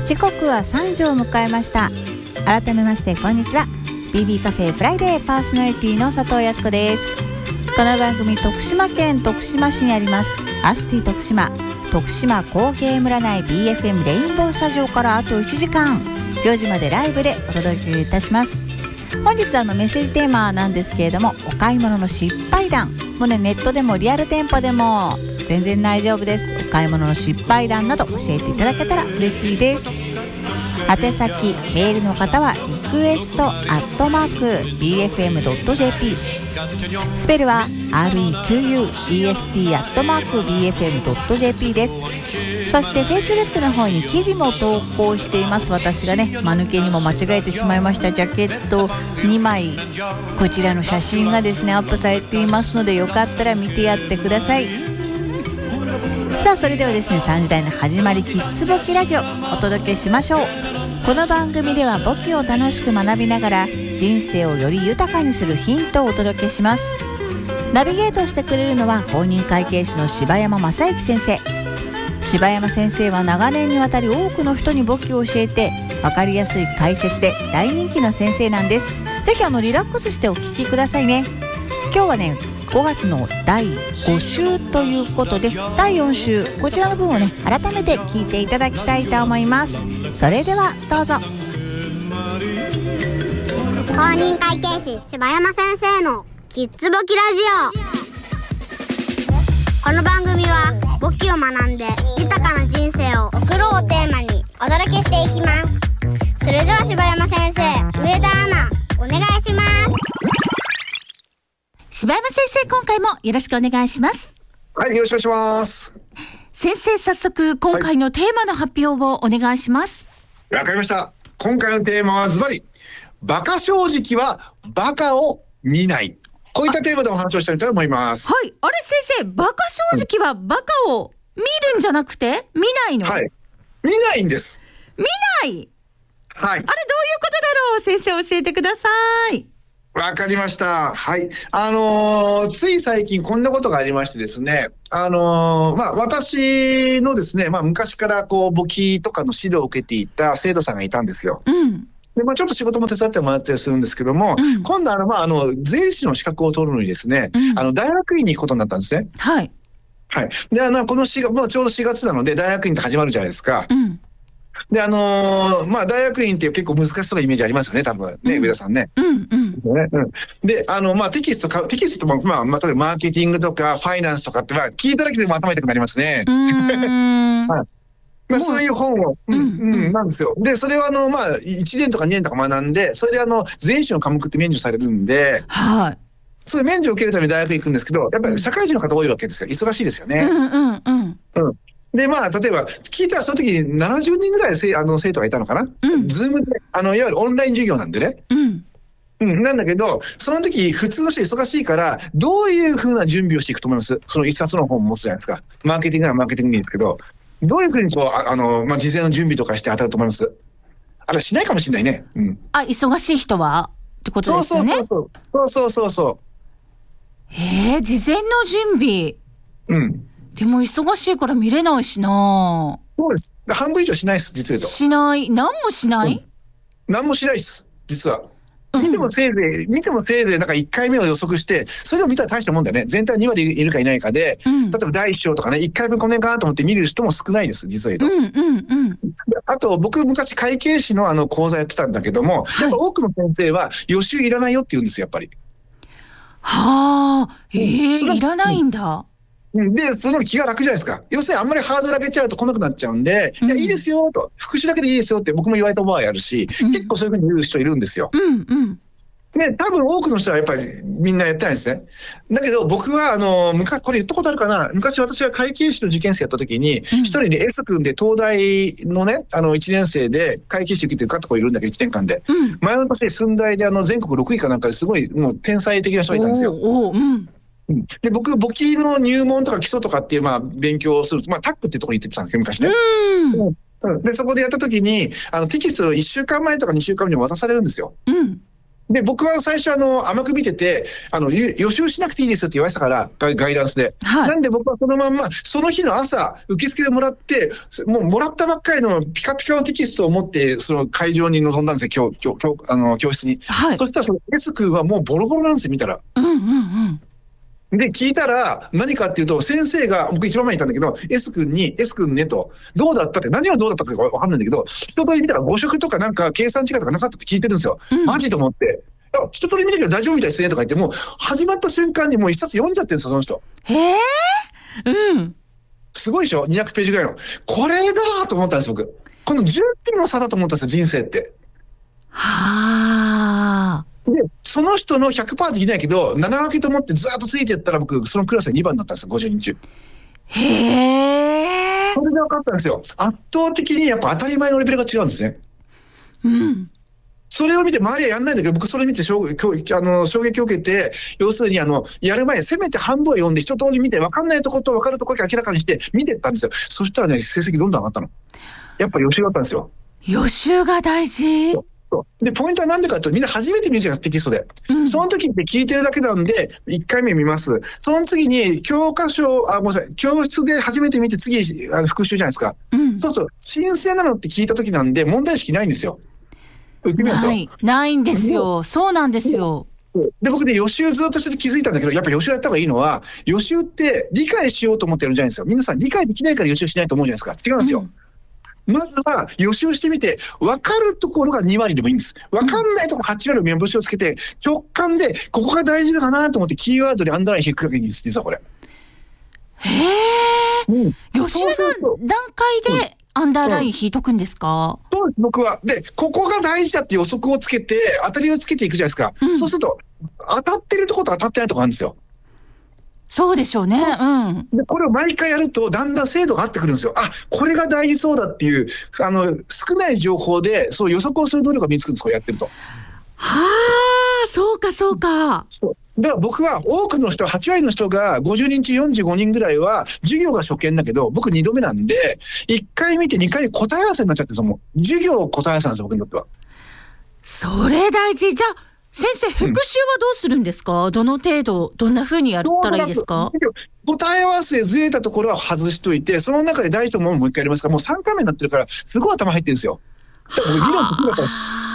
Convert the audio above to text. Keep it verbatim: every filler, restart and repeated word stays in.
時刻はさんじを迎えました。改めましてこんにちは。 ビービー カフェフライデーパーソナリティの佐藤康子です。この番組、徳島県徳島市にありますアスティ徳島徳島工芸村内 ビーエフエム レインボースタジオからあといちじかんよじまでライブでお届けいたします。本日あのメッセージテーマなんですけれども、お買い物の失敗談。もうね、ネットでもリアル店舗でも全然大丈夫です。お買い物の失敗談など教えていただけたら嬉しいです。宛先メールの方はリクエストアットマーク ビーエフエムドットジェーピー、 スペルは アールイーキューユーイーエスティー アットマーク ビーエフエムドットジェーピー です。そして Facebook の方に記事も投稿しています。私がね、間抜けにも間違えてしまいましたジャケットにまい、こちらの写真がですねアップされていますので、よかったら見てやってください。さあ、それではですね、さんじ台の始まり、キッズ簿記ラジオお届けしましょう。この番組では簿記を楽しく学びながら人生をより豊かにするヒントをお届けします。ナビゲートしてくれるのは公認会計士の柴山正幸先生。柴山先生は長年にわたり多くの人に簿記を教えて、分かりやすい解説で大人気の先生なんです。ぜひあのリラックスしてお聞きくださいね。今日はね、ごがつのだいご週ということで、だいよん週、こちらの分をね改めて聞いていただきたいと思います。それではどうぞ。 公認会計士柴山先生のキッズ簿記ラジオ。この番組は簿記を学んで豊かな人生を送ろうをテーマにお届けしていきます。それでは柴山先生、上田アナ、お願いします。 柴山先生、今回もよろしくお願いします。 はい、よろしくお願いします。 先生、早速今回のテーマの発表をお願いします。 わ、はい、かりました。今回のテーマはズバリ、バカ正直はバカを見ない。こういったテーマでお話をしたいと思います。 はい、あれ先生、バカ正直はバカを見るんじゃなくて見ないの？ はい、見ないんです。 見ない。 はい。あれどういうことだろう、先生教えてください。 わかりました。はい。あのー、つい最近こんなことがありましてですね。あのー、まあ、私のですね、まあ、昔からこう、簿記とかの指導を受けていた生徒さんがいたんですよ。 うん。で、 まあ、ちょっと仕事も手伝ってもらったりするんですけども、うん、今度あの、まあ、あの、税理士の資格を取るのにですね、うん、あの、大学院に行くことになったんですね。 はい。 はい。で、あの、このしがつ、もうちょうどしがつなので、大学院って始まるじゃないですか。うん。で、あのー、まあ、大学院って結構難しそうなイメージありますよね、多分。ね、うん、上田さんね。 うん、うん。 うん。で、あの、まあ、テキストか、テキストも、まあ、まあ、例えばマーケティングとか、ファイナンスとかって、まあ、聞いただけでも頭痛くなりますね。 うーん。 はい。まあ、そういう本を、うん、うん、うん、なんですよ。で、それはあの、まあ、いちねんとかにねんとか学んで、それであの、税理士の科目って免除されるんで、 はい。 それ免除を受けるために大学行くんですけど、やっぱり社会人の方多いわけですよ。忙しいですよね。 うん、うん、うん。うん。 で、まあ、例えば、聞いたらその時にななじゅうにんぐらいせあの生徒がいたのかな、うん、ズームで、あの、いわゆるオンライン授業なんでね。うん。うん、なんだけど、その時、普通の人忙しいから、どういうふうな準備をしていくと思います？その一冊の本を持つじゃないですか。マーケティングならマーケティングでいいんですけど、どういうふうにこう、あ, あの、まあ、事前の準備とかして当たると思います？あれ、しないかもしれないね。うん。 あ、忙しい人はってことですよね。 そうそうそうそう。そうそうそう。 へえ、事前の準備。 うん。 でも忙しいから見れないしな。 そうです。半分以上しないです、実は言うと。 しない。何もしない、うん、 何もしないです、実は。見てもせいぜい、見てもせいぜい、なんかいっかいめを予測して、それを見たら大したもんだよね。全体に割いるかいないかで、うん、例えばだいいち章とかね、いっかいぶんこの辺かなと思って見る人も少ないです、実は言うと。うんうんうん、あと、僕昔会計士のあの講座やってたんだけども、はい、やっぱ多くの先生は予習いらないよって言うんですよ、やっぱり。 はあ、ええー、いらないんだ。 で、その気が楽じゃないですか。要するにあんまりハードル上げちゃうと来なくなっちゃうんで、うん、いや、いいですよと、復習だけでいいですよって僕も言われた場合あるし、うん、結構そういうふうに言う人いるんですよ。うんうん。で、多分多くの人はやっぱりみんなやってないんですね。だけど僕はあの、昔、これ言ったことあるかな？昔私が会計士の受験生やった時に、一、うん、人で S 君で東大のね、あのいちねん生で会計士受けて受かった子いるんだけどいちねんかんで。うん、前の年寸大であの全国ろくいかなんかですごいもう天才的な人がいたんですよ。おーおー、うんで、僕、簿記の入門とか基礎とかっていう、まあ、勉強をする。まあ、タックっていうところに行ってたんですけど、昔ね。うん。で、そこでやった時に、あの、テキストをいっしゅうかんまえとかにしゅうかんめに渡されるんですよ。うん。 で、僕は最初あの、甘く見てて、あの、ゆ予習しなくていいですよって言われてたから、ガイガイダンスで。 はい。 なんで僕はそのまんま、その日の朝、受付でもらって、もうもらったばっかりのピカピカのテキストを持って、その会場に臨んだんですよ、教、教、教、あの、教室に。 はい。 そしたらその S 君はもうボロボロなんですよ、見たら。 うんうんうん。で、 聞いたら、何かっていうと、先生が、僕一番前にいたんだけど、S 君に、S 君ねと、どうだったって、何がどうだったかわかんないんだけど、一通り見たらご食とかなんか計算違いとかなかったって聞いてるんですよ。うん、マジと思って。一通り見たけど大丈夫みたいですねとか言って、もう始まった瞬間にもう一冊読んじゃってるんですよ、その人。 へぇー、うん。すごいでしょ ?にひゃくページぐらいの。これだと思ったんです、僕。このじゅっぷんの差だと思ったんですよ、人生って。 はぁ。 で、その人の ひゃくパーセント できないけど、なな書きと思ってずーっとついていったら僕、そのクラスでにばんだったんですよ、ごじゅうにん中。 へー。 それで分かったんですよ。圧倒的にやっぱ当たり前のレベルが違うんですね。 うん。 それを見て周りはやんないんだけど、僕それ見て衝撃、あの、衝撃を受けて、要するにあの、やる前、せめて半分を読んで一通り見て、分かんないところと分かるところだけ明らかにして、見てったんですよ。そしたらね、成績どんどん上がったの。やっぱ予習だったんですよ。 予習が大事。 で、ポイントは何でかというと、みんな初めて見るじゃん、テキストで。うん、その時って聞いてるだけなんで、いっかいめ見ます。その次に、教科書、あ、ごめんなさい、教室で初めて見て、次、あの復習じゃないですか。うん、そうそう、新鮮なのって聞いた時なんで、問題意識ないんですよ。 ない、ないんですよ。そうなんですよ。 で、僕ね、予習ずっとしてて気づいたんだけど、やっぱ予習やった方がいいのは、予習って理解しようと思ってるんじゃないんですよ。皆さん理解できないから予習しないと思うじゃないですか。違うんですよ。うん、まずは予習してみて、分かるところがにわりでもいいんです。分かんないところはちわりの目星をつけて、直感でここが大事だかなと思ってキーワードでアンダーライン引くだけいいんです、実はこれ。 へー。うん、予習の段階でアンダーライン引いとくんですか？ そうです、僕は。で、ここが大事だって予測をつけて、当たりをつけていくじゃないですか。うん、そうすると、当たってるところと当たってないところあるんですよ。 そうでしょうね。うん。 で、これを毎回やると、だんだん精度が合ってくるんですよ。あ、これが大事そうだっていう、あの、少ない情報で、そう予測をする能力が身につくんです、これやってると。 はあ、そうか、そうか。 そう。だから僕は、多くの人、はちわりの人が、ごじゅうにん中よんじゅうごにんぐらいは、授業が初見だけど、僕にどめなんで、いっかい見てにかい答え合わせになっちゃってるんですよ、もう。授業答え合わせなんですよ、僕にとっては。 それ大事。じゃあ、先生、復習はどうするんですか？うん、どの程度、どんな風にやったらいいですか？ 答え合わせずれたところは外しといて、その中で大事なものをもう一回やりますから、もうさんかいめになってるから、すごい頭入ってるんですよ。だから議論できなかったです。